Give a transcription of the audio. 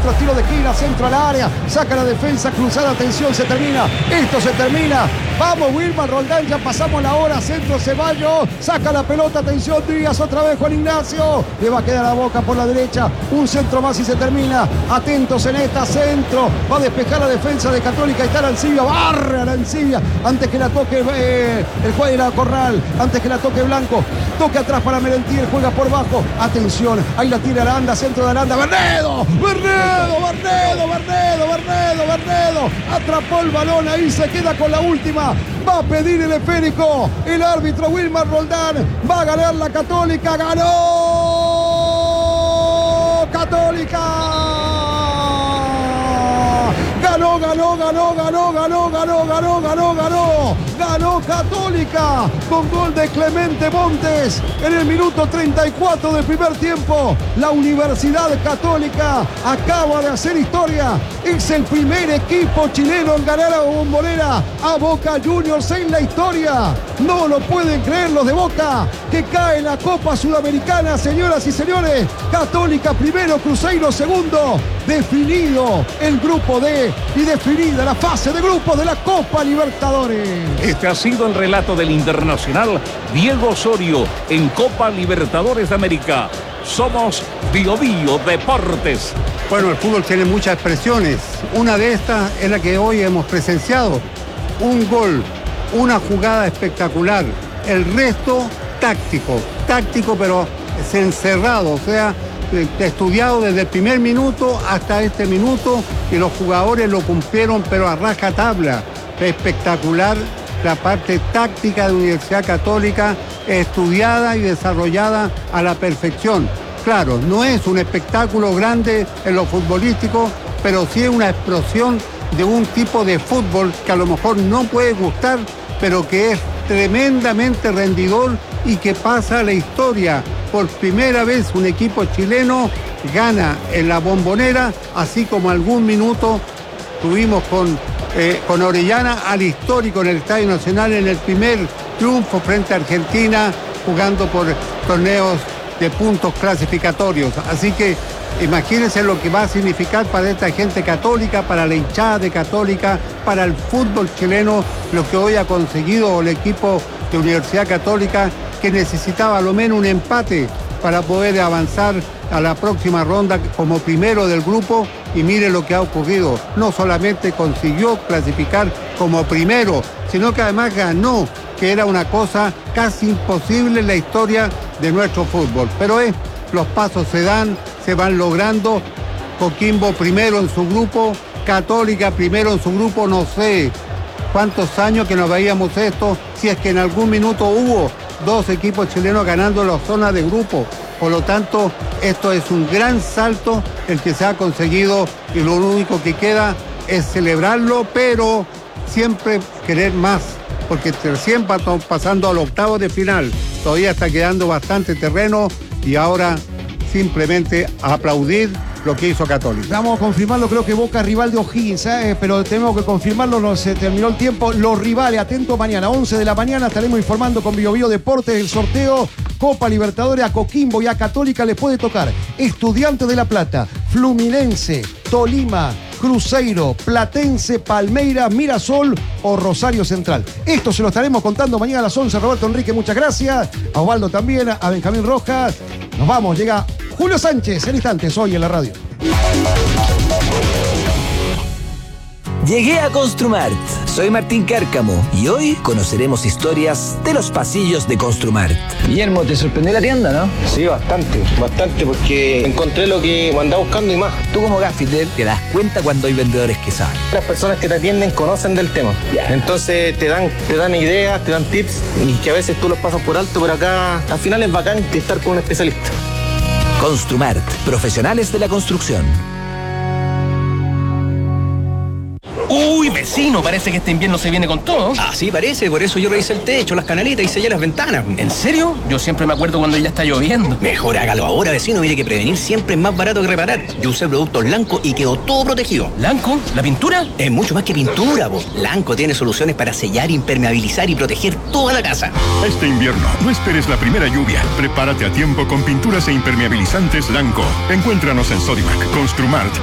centro, tiro de esquina, centro al área, saca la defensa cruzada, atención, se termina, esto se termina, vamos Wilmar Roldán, ya pasamos la hora, centro Ceballos, saca la pelota, atención Díaz, otra vez Juan Ignacio, le va a quedar a Boca por la derecha, un centro más y se termina, atentos en esta, centro, va a despejar la defensa de Católica, y está Arancibia, barre Arancibia, antes que la toque el juez era Corral, antes que la toque Blanco, toque atrás para Merentiel, juega por bajo, atención, ahí la tira Aranda, centro de Aranda, Bernedo, atrapó el balón, ahí se queda con la última, va a pedir el esférico, el árbitro Wilmar Roldán, va a ganar la Católica, ganó Católica. Ganó Católica con gol de Clemente Montes en el minuto 34 del primer tiempo. La Universidad Católica acaba de hacer historia. Es el primer equipo chileno en ganar a Bombonera a Boca Juniors en la historia. No lo pueden creer los de Boca, que cae en la Copa Sudamericana, señoras y señores. Católica primero, Cruzeiro segundo. Definido el grupo D y definida la fase de grupos de la Copa Libertadores. Este ha sido el relato del internacional Diego Osorio en Copa Libertadores de América. Somos Bio Bio Deportes. Bueno, el fútbol tiene muchas expresiones. Una de estas es la que hoy hemos presenciado. Un gol, una jugada espectacular. El resto táctico pero encerrado, o sea, estudiado desde el primer minuto hasta este minuto, y los jugadores lo cumplieron pero a rajatabla. Espectacular la parte táctica de Universidad Católica, estudiada y desarrollada a la perfección. Claro, no es un espectáculo grande en lo futbolístico, pero sí es una explosión de un tipo de fútbol que a lo mejor no puede gustar, pero que es tremendamente rendidor y que pasa a la historia. Por primera vez un equipo chileno gana en la Bombonera, así como algún minuto tuvimos con Orellana al histórico en el Estadio Nacional en el primer triunfo frente a Argentina, jugando por torneos de puntos clasificatorios. Así que imagínense lo que va a significar para esta gente católica, para la hinchada de Católica, para el fútbol chileno, lo que hoy ha conseguido el equipo de Universidad Católica, que necesitaba a lo menos un empate para poder avanzar a la próxima ronda como primero del grupo, y mire lo que ha ocurrido. No solamente consiguió clasificar como primero, sino que además ganó, que era una cosa casi imposible en la historia de nuestro fútbol. Pero los pasos se dan, se van logrando. Coquimbo primero en su grupo, Católica primero en su grupo, no sé cuántos años que no veíamos esto, si es que en algún minuto hubo dos equipos chilenos ganando la zona de grupo. Por lo tanto, esto es un gran salto el que se ha conseguido, y lo único que queda es celebrarlo, pero siempre querer más, porque recién pasando al octavo de final, todavía está quedando bastante terreno, y ahora simplemente aplaudir lo que hizo Católica. Vamos a confirmarlo, creo que Boca es rival de O'Higgins, pero tenemos que confirmarlo, no se terminó el tiempo. Los rivales, atento mañana, 11 de la mañana, estaremos informando con Bio Bio Deportes el sorteo Copa Libertadores. A Coquimbo y a Católica les puede tocar Estudiantes de La Plata, Fluminense, Tolima, Cruzeiro, Platense, Palmeiras, Mirasol o Rosario Central. Esto se lo estaremos contando mañana a las 11. Roberto Enrique, muchas gracias. A Osvaldo también, a Benjamín Rojas. Nos vamos, llega Julio Sánchez en instantes hoy en la radio. Llegué a Construmart. Soy Martín Cárcamo y hoy conoceremos historias de los pasillos de Construmart. Guillermo, ¿te sorprendió la tienda, no? Sí, bastante, porque encontré lo que andaba buscando y más. Tú como gaffiter te das cuenta cuando hay vendedores que saben. Las personas que te atienden conocen del tema. Entonces te dan ideas, te dan tips, y que a veces tú los pasas por alto, pero acá al final es bacán estar con un especialista. Construmart, profesionales de la construcción. Uy, vecino, parece que este invierno se viene con todo. Ah, sí, parece, por eso yo revisé el techo, las canaletas y sellé las ventanas. ¿En serio? Yo siempre me acuerdo cuando ya está lloviendo. Mejor hágalo ahora, vecino, mire que prevenir siempre es más barato que reparar. Yo usé productos Lanco y quedó todo protegido. ¿Lanco? ¿La pintura? Es mucho más que pintura, po. Lanco tiene soluciones para sellar, impermeabilizar y proteger toda la casa. Este invierno, no esperes la primera lluvia. Prepárate a tiempo con pinturas e impermeabilizantes Lanco. Encuéntranos en Sodimac, Construmart,